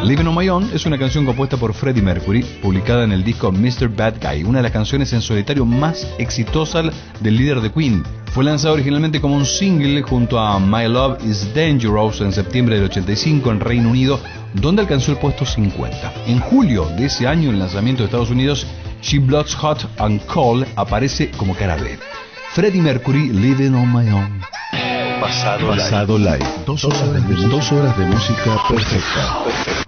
Living on My Own es una canción compuesta por Freddie Mercury, publicada en el disco Mr. Bad Guy, una de las canciones en solitario más exitosas del líder de Queen. Fue lanzado originalmente como un single junto a My Love is Dangerous en septiembre del 85 en Reino Unido, donde alcanzó el puesto 50. En julio de ese año, el lanzamiento de Estados Unidos, She Bloods Hot and Cold aparece como cara B. Freddie Mercury, Living on My Own. Pasado live. 2 horas de música perfecta.